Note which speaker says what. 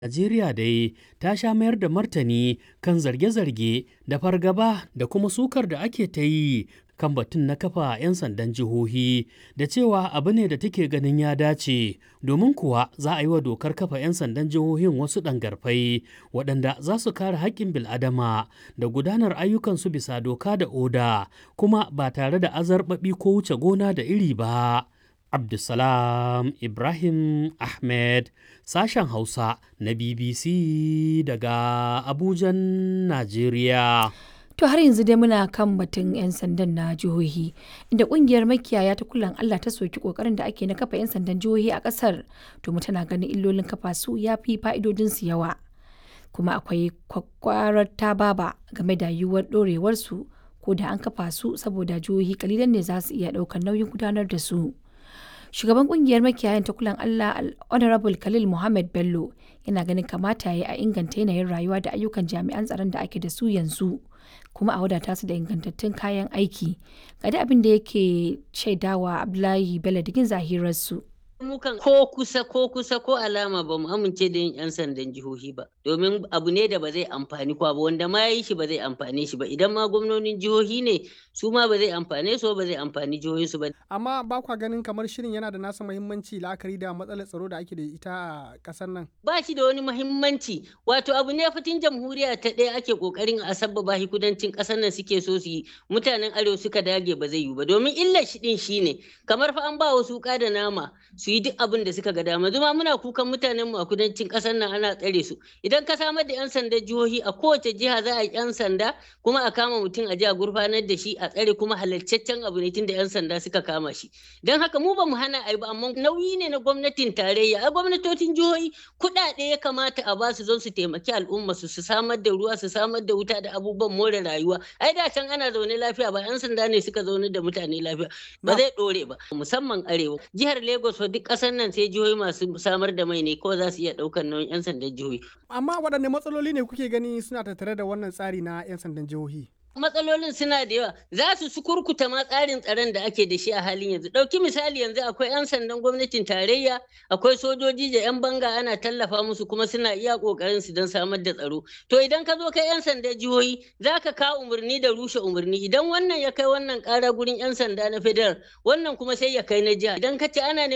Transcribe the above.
Speaker 1: Najeriya dai ta sha mayar da martani kan zarge-zarge da fargaba da kuma sukar da ake ta yi kan batun na kafa 'yan sandan jihohi da cewa abu ne da take ganin ya dace domin kuwa za a yi wa dokar kafa 'yan sandan jihohin wasu ɗangarfai waɗanda za su kare haƙƙin bil'adama da gudanar ayyukansu bisa doka da oda kuma ba tare da azarbaɓi ko wuce gona da iri ba. Abdulsalam Ibrahim Ahmed, sashen Hausa na BBC daga Abujan, Najeriya.
Speaker 2: To har yanzu dai muna kan batun 'yan sandan na jihohi, inda kungiyar makiyaya ta kulan Allah ta soki kokarin da ake na kafa 'yan sandan jihohi a kasar, domin tana ganin illolin kafa su ya fi fa'idodinsu yawa. Kuma akwai kwakwarar tababa game da yiwuwar ɗorewarsu ko da an kafa su saboda jihohi kalilan ne za su iya ɗaukar nauyin gudanar da su. Shugaban kungiyar makiyayan ta kulan Allah Honorable Khalil Muhammad Bello yana ganin kamata ya yi a inganta yanayin rayuwa da ayyukan jami'an tsaron da ake da su yanzu, kuma a wadata su da ingantattun kayan aiki. Ga abin da yake shaidawa Abdullahi Bello digin zahirarsu.
Speaker 3: Mukan ko kusa ko alama ba mu amince da yin 'yan sandan jihohi ba, domin abu ne da ba zai amfani kwa ba, wanda ma yi shi ba zai amfane shi ba. Idan ma gwamnonin jihohi ne su ma ba zai amfane su ba zai amfani jihohinsu ba.
Speaker 4: Amma ba kwa ganin kamar shirin yana da nasa muhimmanci la'akari da matsalar tsaro da ake da ita a ƙasar nan?
Speaker 3: Ba shi da wani muhimmanci, wato abu ne fitin jamhuriya ta ɗaya ake ƙoƙarin a sabbaba shi kudancin ƙasar nan suke so su yi, mutanen arewa suka dage ba zai yi ba, domin illar shi ɗin shine kamar fa an ba wasu wuƙa da nama su yi duk abin da suka ga dama. Zuma muna kukan mutanen mu a kudancin ƙasar nan ana tsare su. Idan ka samar da 'yan sandan jihohi a kowace jiha za a yi 'yan sanda, kuma a kama mutum a ji a gurfanar da shi a tsare, kuma halarcaccen abu ne tunda 'yan sanda suka kama shi. Don haka mu ba mu hana a yi ba, amma nauyi ne na gwamnatin tarayya. A gwamnatocin jihohi kuɗaɗe ya kamata a ba su don su taimaki al'umma su samar da ruwa, su samar da wuta da abubuwan more rayuwa. Ai da can ana zaune lafiya ba 'yan sanda ne suka zaune da mutane lafiya. Ba zai ɗore ba, musamman arewa. Jihar Lagos fa duk ƙasar nan sai jihohi masu samar da mai ne ko za su iya ɗaukar nauyin 'yan sandan jihohi.
Speaker 4: Amma waɗanne matsaloli ne kuke gani suna tattare da wannan tsari na 'yan sandan jihohi?
Speaker 3: Matsalolin suna da yawa, za su kurkuta ma tsarin tsaron da ake da shi a halin yanzu. Ɗauki misali, yanzu akwai 'yan sandan gwamnatin tarayya, akwai sojoji da 'yan banga ana tallafa musu kuma suna iya ƙoƙarin su don samar da tsaro. To idan ka zo kai 'yan sandan jihohi za ka kawo umarni da rushe umarni. Idan wannan ya kai wannan ƙara gurin 'yan sanda na federal, wannan kuma sai ya kai na jiha. Idan ka ce ana